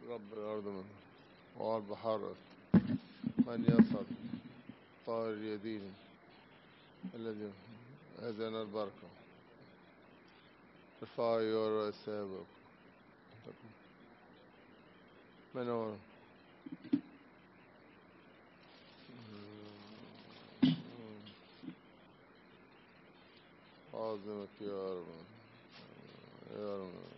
رب الأرض منه والبحر من يصعد طائر اليدين الذي أذن البركة ارفعي والرسابة من هو عظمك يا رب يا رب